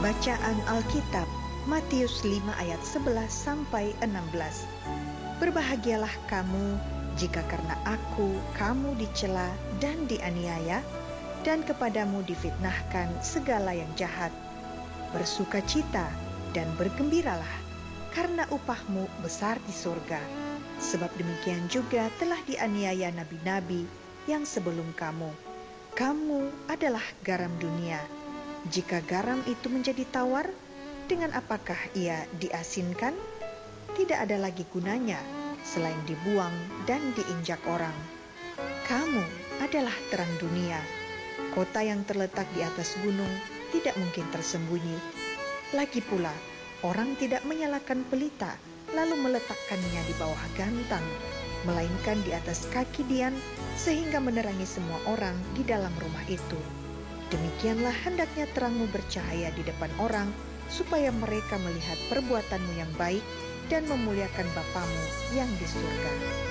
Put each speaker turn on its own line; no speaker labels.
Bacaan Alkitab Matius 5 ayat 11-16. Berbahagialah kamu jika karena aku kamu dicela dan dianiaya, dan kepadamu difitnahkan segala yang jahat. Bersukacita dan bergembiralah, karena upahmu besar di surga. Sebab demikian juga telah dianiaya nabi-nabi yang sebelum kamu. Kamu adalah garam dunia. Jika garam itu menjadi tawar, dengan apakah ia diasinkan? Tidak ada lagi gunanya selain dibuang dan diinjak orang. Kamu adalah terang dunia. Kota yang terletak di atas gunung tidak mungkin tersembunyi. Lagi pula, orang tidak menyalakan pelita lalu meletakkannya di bawah gantang, melainkan di atas kaki dian, sehingga menerangi semua orang di dalam rumah itu. Demikianlah hendaknya terangmu bercahaya di depan orang, supaya mereka melihat perbuatanmu yang baik dan memuliakan Bapamu yang di surga.